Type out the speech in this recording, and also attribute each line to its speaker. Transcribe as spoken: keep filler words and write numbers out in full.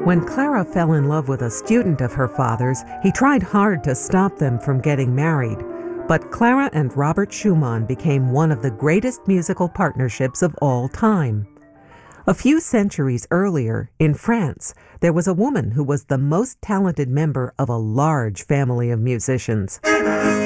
Speaker 1: When Clara fell in love with a student of her father's, he tried hard to stop them from getting married. But Clara and Robert Schumann became one of the greatest musical partnerships of all time. A few centuries earlier, in France, there was a woman who was the most talented member of a large family of musicians.